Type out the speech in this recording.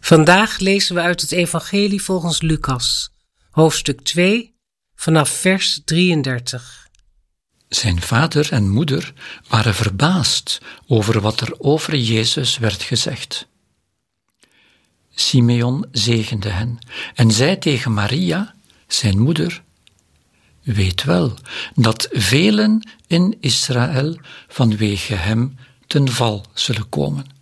Vandaag lezen we uit het Evangelie volgens Lucas, hoofdstuk 2, vanaf vers 33. Zijn vader en moeder waren verbaasd over wat er over Jezus werd gezegd. Simeon zegende hen en zei tegen Maria, zijn moeder: weet wel dat velen in Israël vanwege hem ten val zullen komen.